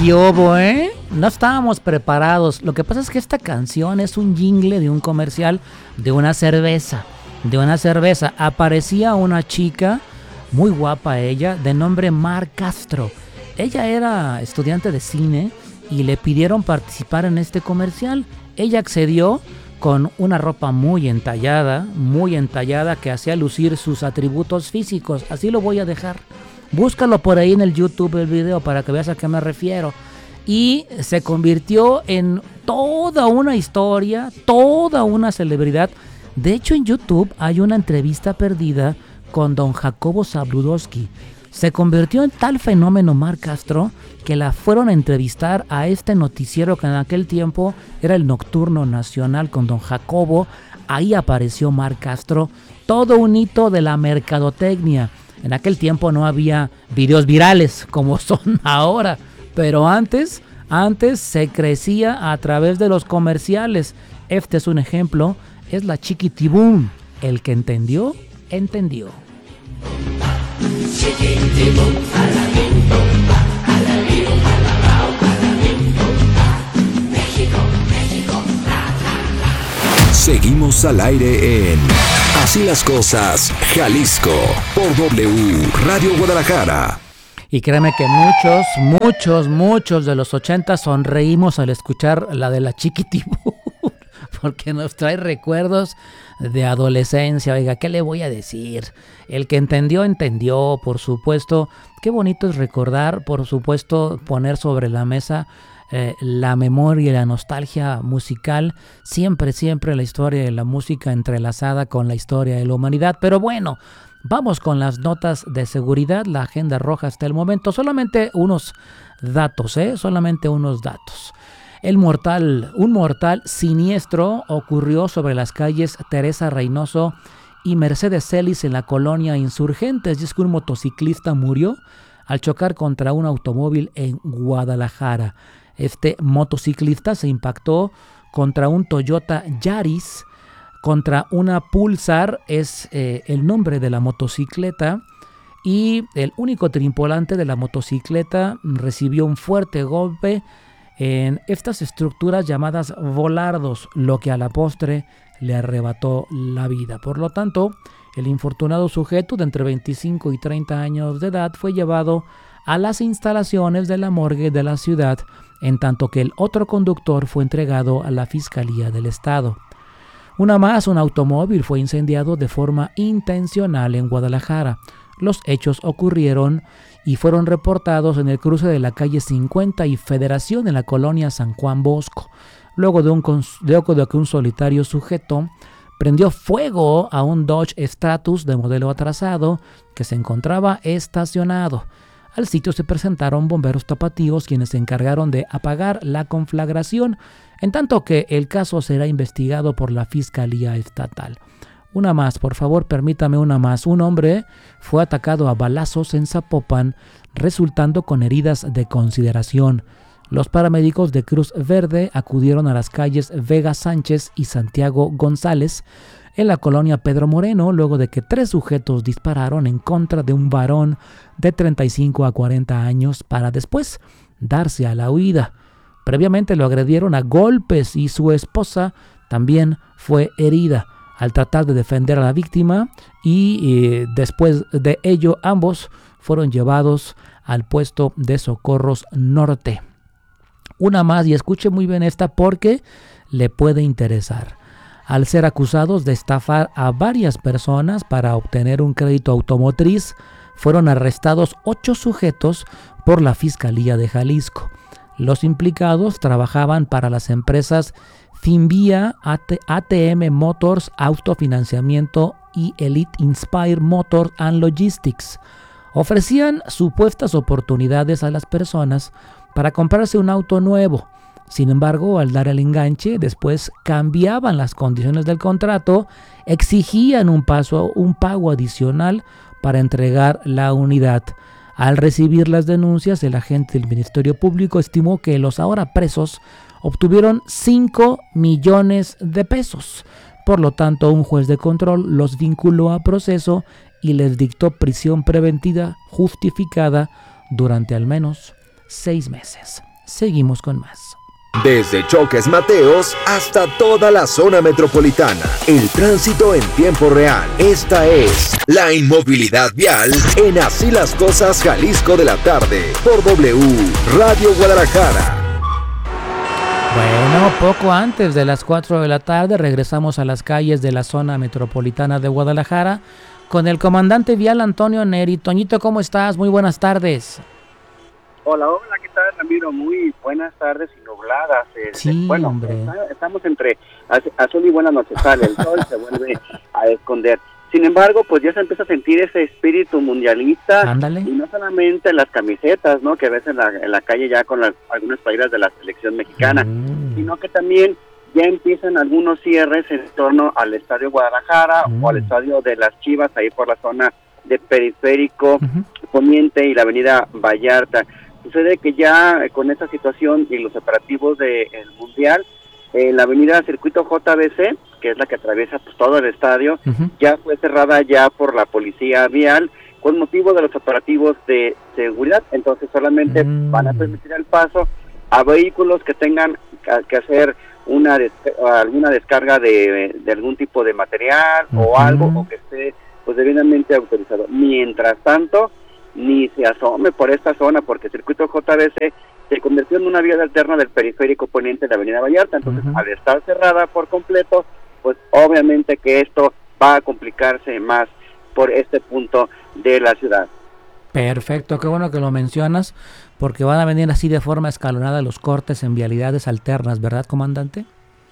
¿Qué hubo, eh? No estábamos preparados. Lo que pasa es que esta canción es un jingle de un comercial de una cerveza. Aparecía una chica, muy guapa ella, de nombre Mar Castro. Ella era estudiante de cine y le pidieron participar en este comercial. Ella accedió con una ropa muy entallada que hacía lucir sus atributos físicos. Así lo voy a dejar. Búscalo por ahí en el YouTube el video para que veas a qué me refiero. Y se convirtió en toda una historia, toda una celebridad. De hecho, en YouTube hay una entrevista perdida con don Jacobo Zabludowski. Se convirtió en tal fenómeno Mar Castro que la fueron a entrevistar a este noticiero que en aquel tiempo era el Nocturno Nacional con don Jacobo. Ahí apareció Mar Castro, todo un hito de la mercadotecnia. En aquel tiempo no había videos virales como son ahora, pero antes se crecía a través de los comerciales. Este es un ejemplo, es la Chiquitibum. El que entendió, entendió. Chiquitibum, alabim, bomba, alabim, alabao, alabim, bomba. México, México, Seguimos al aire en Así las Cosas, Jalisco, por W Radio Guadalajara. Y créeme que muchos de los 80 sonreímos al escuchar la de la Chiquitibum, porque nos trae recuerdos de adolescencia. Oiga, ¿qué le voy a decir? El que entendió, entendió, por supuesto. Qué bonito es recordar, por supuesto, poner sobre la mesa la memoria y la nostalgia musical. Siempre la historia de la música entrelazada con la historia de la humanidad. Pero bueno, vamos con las notas de seguridad, la agenda roja hasta el momento. Solamente unos datos, solamente unos datos. Un mortal siniestro ocurrió sobre las calles Teresa Reynoso y Mercedes Celis en la colonia Insurgentes. Y es que un motociclista murió al chocar contra un automóvil en Guadalajara. Este motociclista se impactó contra un Toyota Yaris, contra una Pulsar, es el nombre de la motocicleta, y el único tripulante de la motocicleta recibió un fuerte golpe en estas estructuras llamadas volardos, lo que a la postre le arrebató la vida. Por lo tanto, el infortunado sujeto de entre 25 y 30 años de edad fue llevado a las instalaciones de la morgue de la ciudad, en tanto que el otro conductor fue entregado a la Fiscalía del Estado. Un automóvil fue incendiado de forma intencional en Guadalajara. Los hechos ocurrieron y fueron reportados en el cruce de la calle 50 y Federación en la colonia San Juan Bosco, luego de que un solitario sujeto prendió fuego a un Dodge Stratus de modelo atrasado que se encontraba estacionado. Al sitio se presentaron bomberos tapatíos quienes se encargaron de apagar la conflagración, en tanto que el caso será investigado por la Fiscalía Estatal. Una más, por favor, permítame una más. Un hombre fue atacado a balazos en Zapopan, resultando con heridas de consideración. Los paramédicos de Cruz Verde acudieron a las calles Vega Sánchez y Santiago González, en la colonia Pedro Moreno, luego de que 3 sujetos dispararon en contra de un varón de 35 a 40 años para después darse a la huida. Previamente lo agredieron a golpes y su esposa también fue herida al tratar de defender a la víctima, y después de ello ambos fueron llevados al puesto de Socorros Norte. Una más, y escuche muy bien esta porque le puede interesar. Al ser acusados de estafar a varias personas para obtener un crédito automotriz, fueron arrestados 8 sujetos por la Fiscalía de Jalisco. Los implicados trabajaban para las empresas Finvía, ATM Motors, Autofinanciamiento y Elite Inspire Motors and Logistics. Ofrecían supuestas oportunidades a las personas para comprarse un auto nuevo. Sin embargo, al dar el enganche, después cambiaban las condiciones del contrato, exigían un pago adicional para entregar la unidad. Al recibir las denuncias, el agente del Ministerio Público estimó que los ahora presos obtuvieron 5 millones de pesos. Por lo tanto, un juez de control los vinculó a proceso y les dictó prisión preventiva justificada durante al menos 6 meses. seguimos con más. Desde Choques Mateos hasta toda la zona metropolitana. El tránsito en tiempo real. Esta es la inmovilidad vial en Así las Cosas Jalisco de la tarde. Por W Radio Guadalajara. Bueno, poco antes de las 4 de la tarde regresamos a las calles de la zona metropolitana de Guadalajara con el comandante vial Antonio Neri. Toñito, ¿cómo estás? Muy buenas tardes. Hola, ¿qué tal, Ramiro? Muy buenas tardes y nubladas. Sí, bueno, hombre. Estamos entre azul y buenas noches, sale el sol, se vuelve a esconder. Sin embargo, pues ya se empieza a sentir ese espíritu mundialista. Ándale. Y no solamente las camisetas, ¿no? Que ves en la calle ya con algunas playeras de la selección mexicana, sino que también ya empiezan algunos cierres en torno al Estadio Guadalajara o al Estadio de las Chivas, ahí por la zona de Periférico Poniente y la Avenida Vallarta. Sucede que ya con esta situación y los operativos del Mundial, la avenida Circuito JBC, que es la que atraviesa pues, todo el estadio, ya fue cerrada ya por la policía vial con motivo de los operativos de seguridad. Entonces solamente van a permitir el paso a vehículos que tengan que hacer alguna descarga de algún tipo de material o algo, o que esté pues debidamente autorizado. Mientras tanto, ni se asome por esta zona, porque el circuito JBC se convirtió en una vía alterna del Periférico Poniente de la Avenida Vallarta. Entonces, al estar cerrada por completo, pues obviamente que esto va a complicarse más por este punto de la ciudad. Perfecto, qué bueno que lo mencionas, porque van a venir así de forma escalonada los cortes en vialidades alternas, ¿verdad, comandante?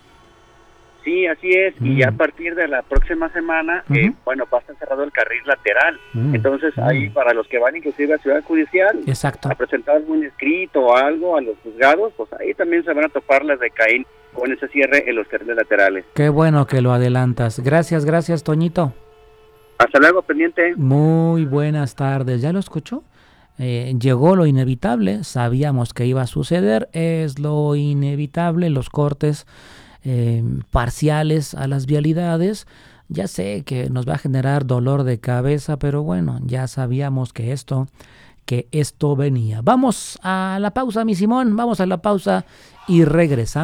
Sí, así es, y ya a partir de la próxima semana, bueno, va a estar cerrado el carril lateral. Entonces, ahí para los que van inclusive a Ciudad Judicial, exacto, a presentar algún escrito o algo a los juzgados, pues ahí también se van a topar las de Caín con ese cierre en los carriles laterales. Qué bueno que lo adelantas. Gracias, Toñito. Hasta luego, pendiente. Muy buenas tardes. ¿Ya lo escuchó? Llegó lo inevitable, sabíamos que iba a suceder, es lo inevitable, los cortes parciales a las vialidades. Ya sé que nos va a generar dolor de cabeza, pero bueno, ya sabíamos que esto venía. Vamos a la pausa, mi Simón, vamos a la pausa y regresamos.